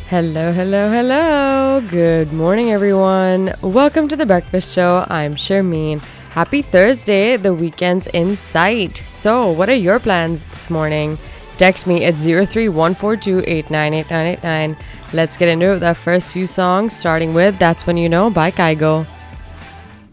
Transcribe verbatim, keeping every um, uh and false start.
Hello, hello, hello. Good morning, everyone. Welcome to The Breakfast Show. I'm Sharmeen. Happy Thursday. The weekend's in sight. So, what are your plans this morning? Text me at zero three one four two eight nine eight nine eight nine. Let's get into it with our first few songs, starting with That's When You Know by Kygo.